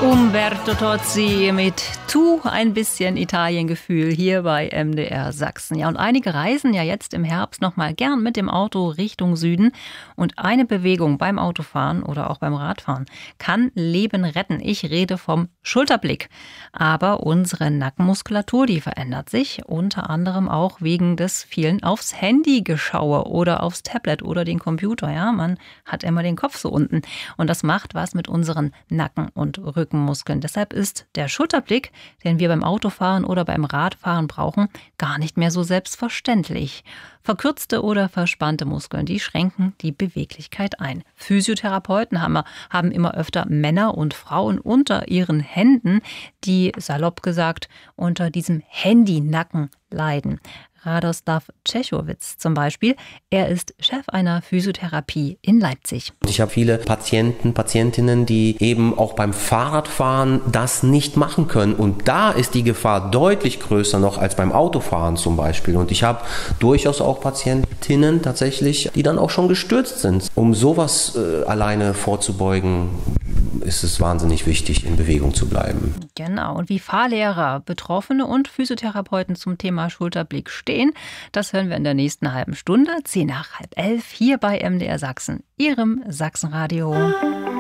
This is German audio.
Umberto Tozzi mit Tu, ein bisschen Italiengefühl hier bei MDR Sachsen. Ja, und einige reisen ja jetzt im Herbst noch mal gern mit dem Auto Richtung Süden. Und eine Bewegung beim Autofahren oder auch beim Radfahren kann Leben retten. Ich rede vom Schulterblick. Aber unsere Nackenmuskulatur, die verändert sich, unter anderem auch wegen des vielen aufs Handy geschaue oder aufs Tablet oder den Computer. Ja, man hat immer den Kopf so unten. Und das macht was mit unseren Nacken- und Rückenmuskeln. Deshalb ist der Schulterblick, den wir beim Autofahren oder beim Radfahren brauchen, gar nicht mehr so selbstverständlich. Verkürzte oder verspannte Muskeln, die schränken die Beweglichkeit ein. Physiotherapeuten haben immer öfter Männer und Frauen unter ihren Händen, die, salopp gesagt, unter diesem Handynacken leiden. Radoslav Čechowicz zum Beispiel. Er ist Chef einer Physiotherapie in Leipzig. Ich habe viele Patientinnen, die eben auch beim Fahrradfahren das nicht machen können. Und da ist die Gefahr deutlich größer noch als beim Autofahren zum Beispiel. Und ich habe durchaus auch Patientinnen tatsächlich, die dann auch schon gestürzt sind. Um sowas alleine vorzubeugen, ist es wahnsinnig wichtig, in Bewegung zu bleiben. Genau. Und wie Fahrlehrer, Betroffene und Physiotherapeuten zum Thema Schulterblick stehen, das hören wir in der nächsten halben Stunde, 10 nach halb 11, hier bei MDR Sachsen, Ihrem Sachsenradio.